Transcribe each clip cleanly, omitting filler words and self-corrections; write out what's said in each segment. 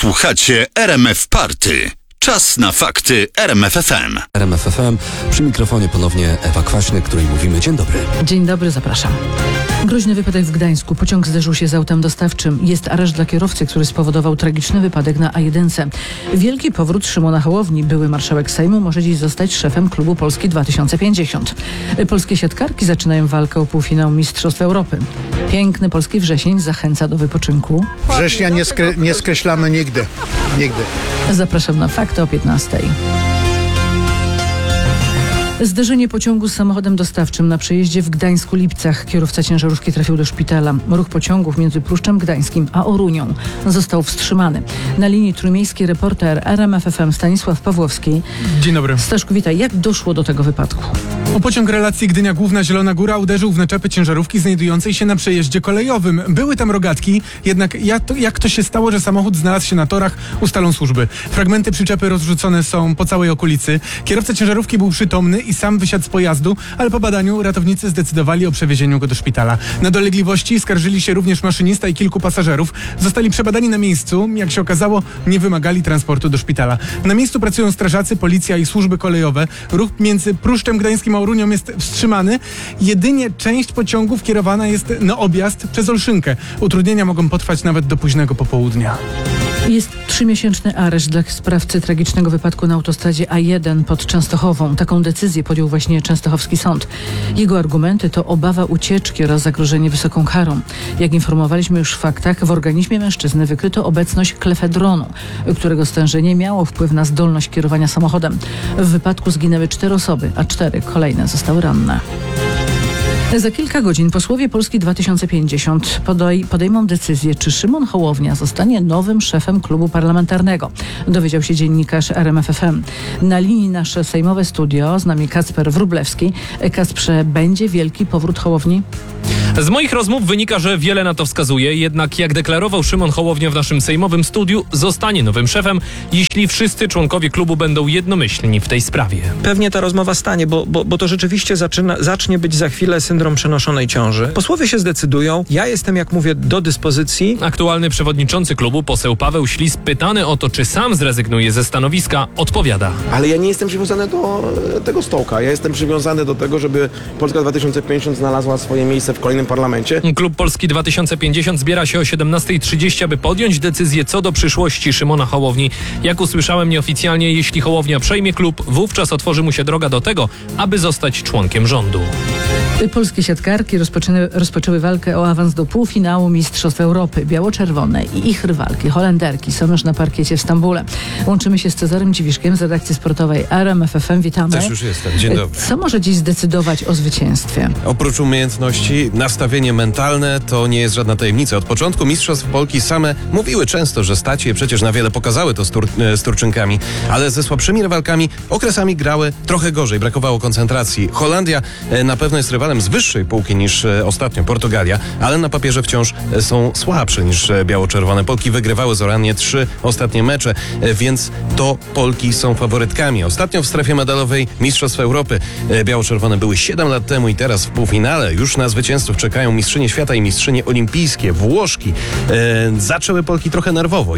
Słuchacie RMF Party. Czas na fakty RMF FM. RMF FM, przy mikrofonie ponownie Ewa Kwaśny, której mówimy dzień dobry. Dzień dobry, zapraszam. Groźny wypadek w Gdańsku. Pociąg zderzył się z autem dostawczym. Jest areszt dla kierowcy, który spowodował tragiczny wypadek na A1. Wielki powrót Szymona Hołowni. Były marszałek Sejmu może dziś zostać szefem klubu Polski 2050. Polskie siatkarki zaczynają walkę o półfinał Mistrzostw Europy. Piękny polski wrzesień zachęca do wypoczynku. Września nie skreślamy nigdy. Nigdy. Zapraszam na fakty o 15:00. Zderzenie pociągu z samochodem dostawczym na przejeździe w Gdańsku-Lipcach. Kierowca ciężarówki trafił do szpitala. Ruch pociągów między Pruszczem Gdańskim a Orunią został wstrzymany. Na linii trójmiejskiej reporter RMF FM Stanisław Pawłowski. Dzień dobry. Staszku, witaj. Jak doszło do tego wypadku? Pociąg relacji Gdynia Główna Zielona Góra uderzył w naczepy ciężarówki znajdującej się na przejeździe kolejowym. Były tam rogatki, jednak jak to się stało, że samochód znalazł się na torach, ustalą służby. Fragmenty przyczepy rozrzucone są po całej okolicy. Kierowca ciężarówki był przytomny i sam wysiadł z pojazdu, ale po badaniu ratownicy zdecydowali o przewiezieniu go do szpitala. Na dolegliwości skarżyli się również maszynista i kilku pasażerów. Zostali przebadani na miejscu. Jak się okazało, nie wymagali transportu do szpitala. Na miejscu pracują strażacy, policja i służby kolejowe. Ruch między Pruszczem Gdańskim a Orunią jest wstrzymany. Jedynie część pociągów kierowana jest na objazd przez Olszynkę. Utrudnienia mogą potrwać nawet do późnego popołudnia. Jest 3-miesięczny areszt dla sprawcy tragicznego wypadku na autostradzie A1 pod Częstochową. Taką decyzję podjął właśnie częstochowski sąd. Jego argumenty to obawa ucieczki oraz zagrożenie wysoką karą. Jak informowaliśmy już w faktach, w organizmie mężczyzny wykryto obecność klefedronu, którego stężenie miało wpływ na zdolność kierowania samochodem. W wypadku zginęły 4 osoby, a 4 kolejne zostały ranne. Za kilka godzin posłowie Polski 2050 podejmą decyzję, czy Szymon Hołownia zostanie nowym szefem klubu parlamentarnego. Dowiedział się dziennikarz RMF FM. Na linii nasze sejmowe studio z nami Kacper Wróblewski. Kacprze, będzie wielki powrót Hołowni? Z moich rozmów wynika, że wiele na to wskazuje, jednak jak deklarował Szymon Hołownia w naszym sejmowym studiu, zostanie nowym szefem, jeśli wszyscy członkowie klubu będą jednomyślni w tej sprawie. Pewnie ta rozmowa stanie, bo to rzeczywiście zacznie być za chwilę syndrom przenoszonej ciąży. Posłowie się zdecydują. Ja jestem, jak mówię, do dyspozycji. Aktualny przewodniczący klubu, poseł Paweł Ślis, pytany o to, czy sam zrezygnuje ze stanowiska, odpowiada. Ale ja nie jestem przywiązany do tego stołka. Ja jestem przywiązany do tego, żeby Polska 2050 znalazła swoje miejsce w kolejnym parlamencie. Klub Polski 2050 zbiera się o 17:30, aby podjąć decyzję co do przyszłości Szymona Hołowni. Jak usłyszałem nieoficjalnie, jeśli Hołownia przejmie klub, wówczas otworzy mu się droga do tego, aby zostać członkiem rządu. Polskie siatkarki rozpoczęły walkę o awans do półfinału Mistrzostw Europy. Biało-czerwone i ich rywalki, Holenderki, są już na parkiecie w Stambule. Łączymy się z Cezarym Dziwiszkiem z redakcji sportowej RMF FM. Witamy. Też już jestem. Dzień dobry. Co może dziś zdecydować o zwycięstwie? Oprócz umiejętności, nastawienie mentalne to nie jest żadna tajemnica. Od początku Mistrzostw Polki same mówiły często, że stać je, przecież na wiele pokazały to z Turczynkami, ale ze słabszymi rywalkami okresami grały trochę gorzej, brakowało koncentracji. Holandia na pewno jest rywalem z wyższej półki niż ostatnio Portugalia, ale na papierze wciąż są słabsze niż biało-czerwone. Polki wygrywały zoranie 3 ostatnie mecze, więc to Polki są faworytkami. Ostatnio w strefie medalowej Mistrzostw Europy biało-czerwone były 7 lat temu i teraz w półfinale już na zwycięzców czekają mistrzynie świata i mistrzynie olimpijskie. Włoszki zaczęły Polki trochę nerwowo.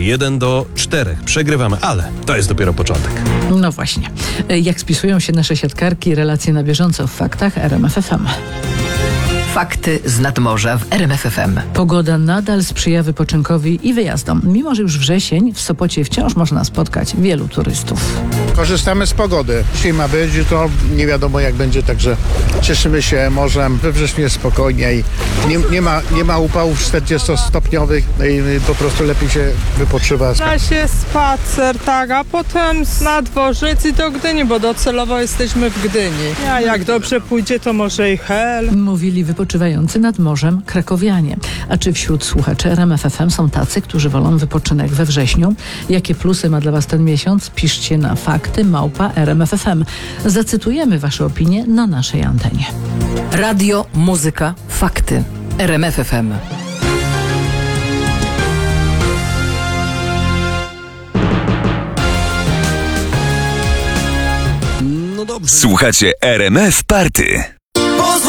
1-4. Przegrywamy, ale to jest dopiero początek. No właśnie. Jak spisują się nasze siatkarki, relacje na bieżąco w faktach RMF FM. Fakty z nadmorza w RMF FM. Pogoda nadal sprzyja wypoczynkowi i wyjazdom. Mimo że już wrzesień, w Sopocie wciąż można spotkać wielu turystów. Korzystamy z pogody. Dzisiaj ma być, to nie wiadomo jak będzie, także cieszymy się morzem. We wrześniu jest spokojniej. Nie ma upałów 40-stopniowych i po prostu lepiej się wypoczywa. Na razie spacer, tak, a potem na dworzec i do Gdyni, bo docelowo jesteśmy w Gdyni. A jak dobrze pójdzie, to może i Hel. Mówili wypoczywający nad morzem krakowianie. A czy wśród słuchaczy RMF FM są tacy, którzy wolą wypoczynek we wrześniu? Jakie plusy ma dla Was ten miesiąc? Piszcie na fakty@RMF FM. Zacytujemy Wasze opinie na naszej antenie. Radio, muzyka, fakty. RMF FM. Słuchacie RMF Party.